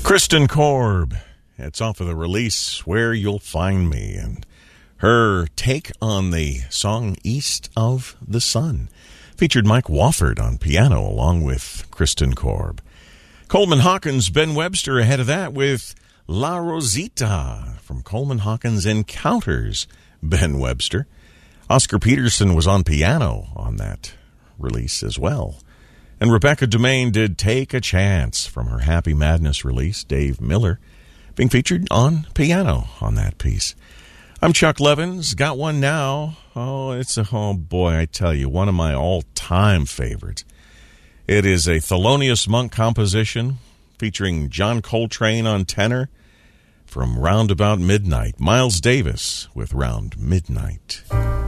Kristen Korb. It's off of the release Where You'll Find Me, and her take on the song East of the Sun featured Mike Wofford on piano along with Kristen Korb. Coleman Hawkins, Ben Webster ahead of that with La Rosita from Coleman Hawkins Encounters Ben Webster. Oscar Peterson was on piano on that release as well. And Rebecca Dumaine did Take a Chance from her Happy Madness release. Dave Miller being featured on piano on that piece. I'm Chuck Levins. Got one now. Oh boy, I tell you, one of my all-time favorites. It is a Thelonious Monk composition featuring John Coltrane on tenor from Round About Midnight. Miles Davis with Round Midnight.